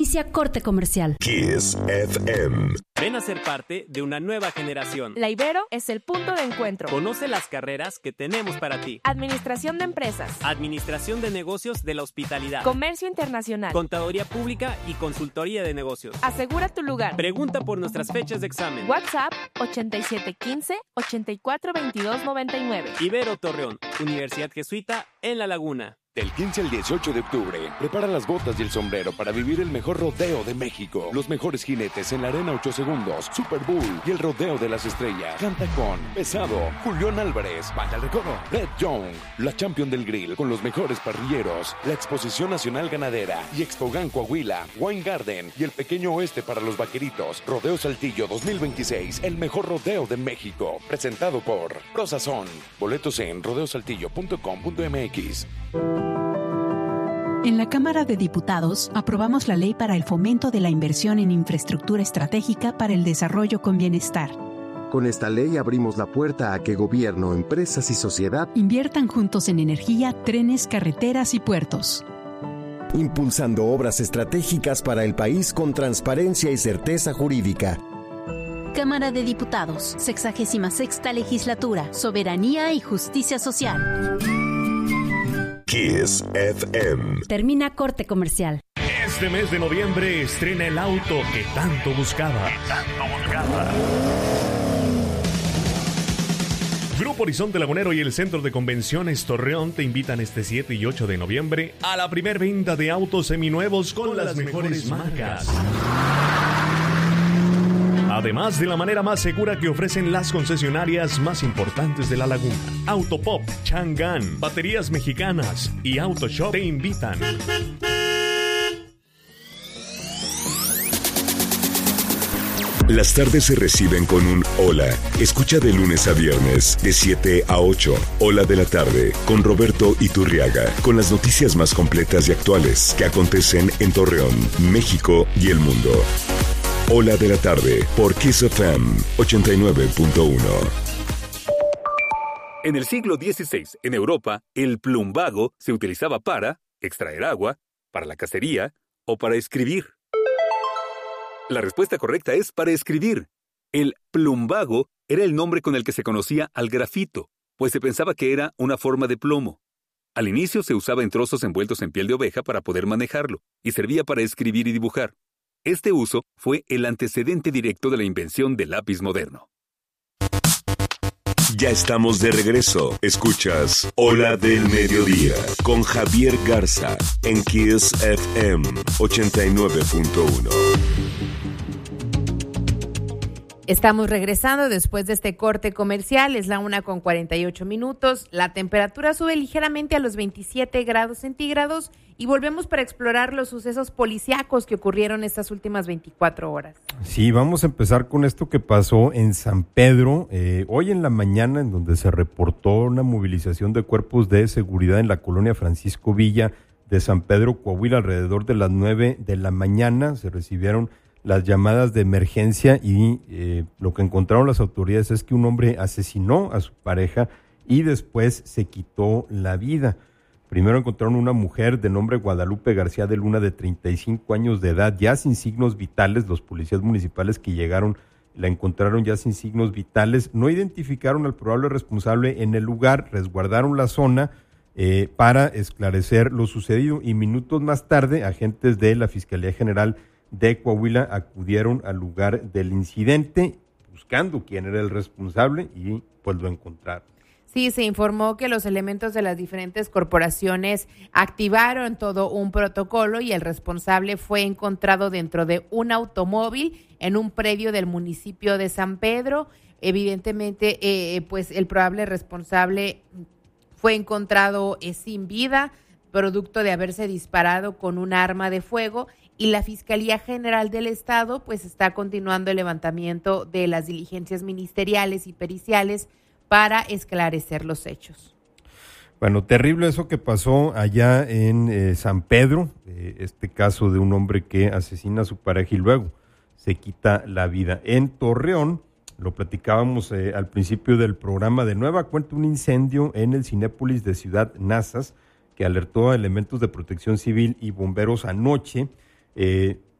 Inicia corte comercial. Kiss FM. Ven a ser parte de una nueva generación. La Ibero es el punto de encuentro. Conoce las carreras que tenemos para ti. Administración de empresas. Administración de negocios de la hospitalidad. Comercio internacional. Contaduría pública y consultoría de negocios. Asegura tu lugar. Pregunta por nuestras fechas de examen. WhatsApp 8715-842299. Ibero Torreón, Universidad Jesuita en La Laguna. Del 15 al 18 de octubre, prepara las botas y el sombrero para vivir el mejor rodeo de México. Los mejores jinetes en la Arena 8 Segundos, Super Bull y el Rodeo de las Estrellas. Canta con Pesado, Julián Álvarez, Banda del Recodo, Red Young, la Champion del Grill con los mejores parrilleros, la Exposición Nacional Ganadera y Expogan Coahuila, Wine Garden y el Pequeño Oeste para los Vaqueritos. Rodeo Saltillo 2026, el mejor rodeo de México. Presentado por Prosazón. Boletos en rodeosaltillo.com.mx. En la Cámara de Diputados aprobamos la Ley para el Fomento de la Inversión en Infraestructura Estratégica para el Desarrollo con Bienestar. Con esta ley abrimos la puerta a que gobierno, empresas y sociedad inviertan juntos en energía, trenes, carreteras y puertos. Impulsando obras estratégicas para el país con transparencia y certeza jurídica. Cámara de Diputados, 66ª Legislatura, Soberanía y Justicia Social. Kiss FM. Termina corte comercial. Este mes de noviembre estrena el auto que tanto buscaba. Grupo Horizonte Lagunero y el Centro de Convenciones Torreón te invitan este 7 y 8 de noviembre a la primer venta de autos seminuevos con las mejores marcas. Además de la manera más segura que ofrecen las concesionarias más importantes de la laguna. Autopop, Chang'an, Baterías Mexicanas y Autoshop te invitan. Las tardes se reciben con un hola. Escucha de lunes a viernes, de 7 a 8. Hola de la tarde, con Roberto Iturriaga. Con las noticias más completas y actuales que acontecen en Torreón, México y el mundo. Hola de la tarde, por Kiss FM 89.1. En el siglo XVI, en Europa, el plumbago se utilizaba para extraer agua, para la cacería o para escribir. La respuesta correcta es para escribir. El plumbago era el nombre con el que se conocía al grafito, pues se pensaba que era una forma de plomo. Al inicio se usaba en trozos envueltos en piel de oveja para poder manejarlo, y servía para escribir y dibujar. Este uso fue el antecedente directo de la invención del lápiz moderno. Ya estamos de regreso. Escuchas Hola del Mediodía con Javier Garza en Kiss FM 89.1. Estamos regresando después de este corte comercial, es la 1:48. La temperatura sube ligeramente a los 27 grados centígrados y volvemos para explorar los sucesos policíacos que ocurrieron estas últimas 24 horas. Sí, vamos a empezar con esto que pasó en San Pedro, hoy en la mañana, en donde se reportó una movilización de cuerpos de seguridad en la colonia Francisco Villa de San Pedro, Coahuila, alrededor de las 9 de la mañana. Se recibieron las llamadas de emergencia y lo que encontraron las autoridades es que un hombre asesinó a su pareja y después se quitó la vida. Primero encontraron una mujer de nombre Guadalupe García de Luna, de 35 años de edad, ya sin signos vitales. Los policías municipales que llegaron la encontraron ya sin signos vitales. No identificaron al probable responsable en el lugar, resguardaron la zona para esclarecer lo sucedido, y minutos más tarde agentes de la Fiscalía General de Coahuila acudieron al lugar del incidente buscando quién era el responsable y pues lo encontraron. Sí, se informó que los elementos de las diferentes corporaciones activaron todo un protocolo y el responsable fue encontrado dentro de un automóvil en un predio del municipio de San Pedro. Evidentemente, pues el probable responsable fue encontrado sin vida, producto de haberse disparado con un arma de fuego, y la Fiscalía General del Estado pues está continuando el levantamiento de las diligencias ministeriales y periciales para esclarecer los hechos. Bueno, terrible eso que pasó allá en San Pedro, este caso de un hombre que asesina a su pareja y luego se quita la vida. En Torreón, lo platicábamos al principio del programa, de nueva cuenta un incendio en el Cinépolis de Ciudad Nazas que alertó a elementos de protección civil y bomberos anoche.